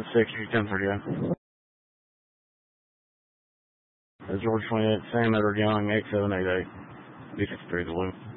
Delta 6, 1030. George 28, Sam Edward Young, 8788. B53 Duluth.